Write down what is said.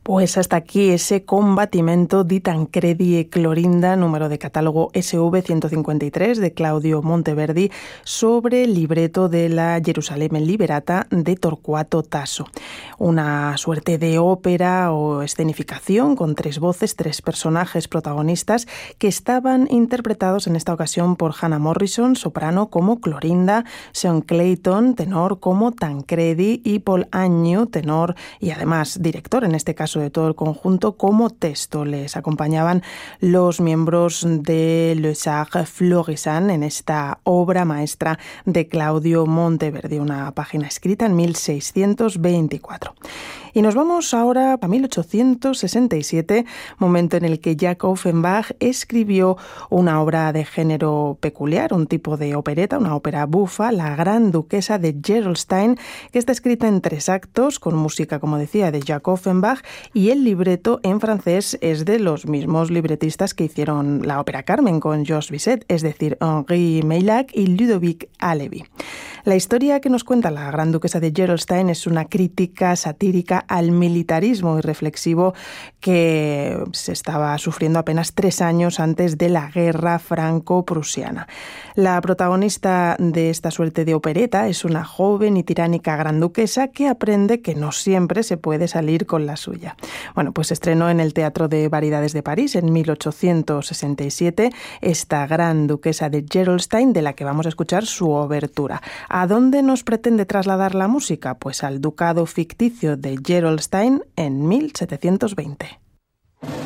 Pues hasta aquí ese combattimento di Tancredi e Clorinda, número de catálogo SV 153 de Claudio Monteverdi, sobre el libreto de la Gerusalemme Liberata de Torquato Tasso. Una suerte de ópera o escenificación con 3 voces, 3 personajes protagonistas que estaban interpretados en esta ocasión por Hannah Morrison, soprano, como Clorinda, Sean Clayton, tenor, como Tancredi, y Paul Agnew, tenor y además director, en este caso de todo el conjunto, como texto. Les acompañaban los miembros de Les Arts Florissants en esta obra maestra de Claudio Monteverdi, una página escrita en 1624. Y nos vamos ahora a 1867, momento en el que Jacob Offenbach escribió una obra de género peculiar, un tipo de opereta, una ópera bufa, La Gran Duquesa de Gerolstein, que está escrita en 3 actos, con música, como decía, de Jacob Offenbach, y el libreto en francés es de los mismos libretistas que hicieron la ópera Carmen con Georges Bizet, es decir, Henri Meillac y Ludovic Haleby. La historia que nos cuenta La Gran Duquesa de Gerolstein es una crítica satírica al militarismo y reflexivo que se estaba sufriendo apenas 3 años antes de la guerra franco-prusiana. La protagonista de esta suerte de opereta es una joven y tiránica gran duquesa que aprende que no siempre se puede salir con la suya. Bueno, pues se estrenó en el Teatro de Variedades de París en 1867 esta Gran Duquesa de Gerolstein, de la que vamos a escuchar su obertura. ¿A dónde nos pretende trasladar la música? Pues al ducado ficticio de Gerolstein en 1720.